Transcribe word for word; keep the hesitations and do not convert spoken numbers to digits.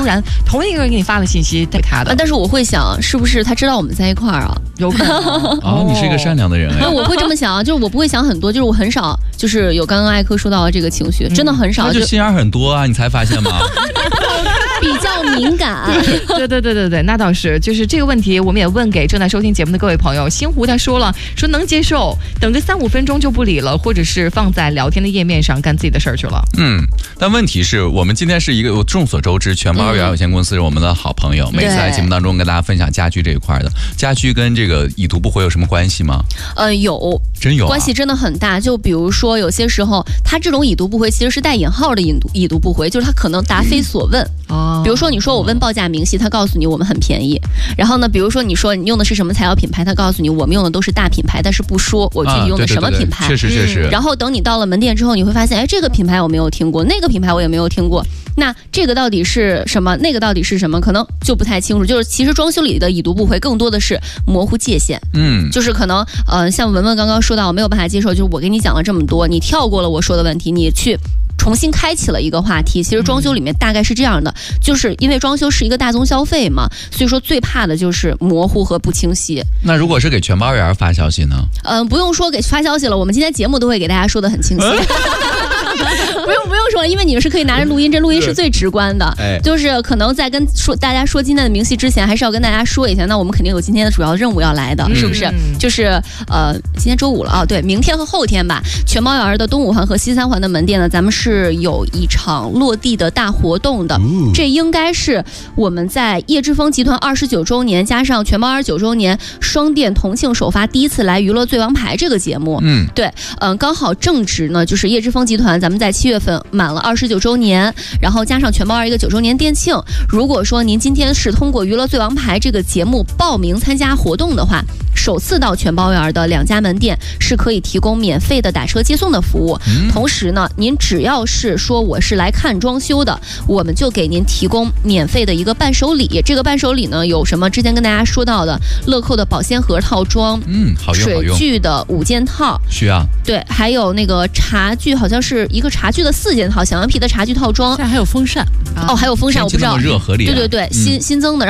突然同一个人给你发了信息给他的、 啊，但是我会想，是不是他知道我们在一块儿啊？ 有可能哦，你是一个善良的人哎。 我会这么想，就是我不会想很多，就是我很少，就是有刚刚艾科说到的这个情绪，真的很少。 那就心眼很多啊，你才发现吗？ 比较敏感。 对对对对对，那倒是，就是这个问题，我们也问给正在收听节目的各位朋友。星湖他说了，说能接受，等个三五分钟就不理了，或者是放在聊天的页面上干自己的事儿去了。 嗯，但问题是我们今天是一个，众所周知，全包儿园有限公司是我们的好朋友，嗯、每次在节目当中跟大家分享家居这一块的。家居跟这个已读不回有什么关系吗？ 呃，有， 真有、啊， 关系真的很大。就比如说，有些时候他这种已读不回其实是带引号的已读已读不回，就是他可能答非所问。哦，比如说你说我问报价明细，他告诉你我们很便宜。然后呢，比如说你说你用的是什么材料品牌，他告诉你我们用的都是大品牌，但是不说我具体用的什么品牌。 啊、对对对对确实确实、嗯。 然后等你到了门店之后，你会发现，哎，这个品牌我没有听过，那个品牌我也没有听过。那这个到底是什么？那个到底是什么？可能就不太清楚。就是其实装修里的已读不回更多的是模糊界限。嗯，就是可能呃，像文文刚刚说到，我没有办法接受，就是我给你讲了这么多，你跳过了我说的问题，你去重新开启了一个话题。其实装修里面大概是这样的，嗯、就是因为装修是一个大宗消费嘛，所以说最怕的就是模糊和不清晰。 那如果是给全包园发消息呢？ 嗯、呃，不用说给发消息了，我们今天节目都会给大家说的很清晰。不用不用说，因为你们是可以拿着录音，这录音是最直观的。哎，就是可能在跟说大家说今天的明细之前，还是要跟大家说一下，那我们肯定有今天的主要任务要来的，嗯、是不是？就是呃，今天周五了啊，对，明天和后天吧，全包园的东五环和西三环的门店呢，咱们是有一场落地的大活动的。嗯、这应该是我们在叶之峰集团二十九周年加上全包园九周年双店同庆首发，第一次来娱乐最王牌这个节目。嗯，对，嗯、呃，刚好正值呢，就是叶之峰集团咱们在七月份满了二十九周年，然后加上全包园一个九周年店庆。如果说您今天是通过娱乐最王牌这个节目报名参加活动的话，首次到全包园的两家门店是可以提供免费的打车接送的服务。嗯、同时呢，您只要是说我是来看装修的，我们就给您提供免费的一个伴手礼。这个伴手礼呢，有什么？之前跟大家说到的乐扣的保鲜盒套装，嗯，好用，水具的五件套， 需要。 对，还有那个茶具，好像是一个茶具的四件套，小羊皮的茶具套装， 现在还有风扇。 哦，还有风扇，我不知道。 热合理、啊。 对对对，新新增的。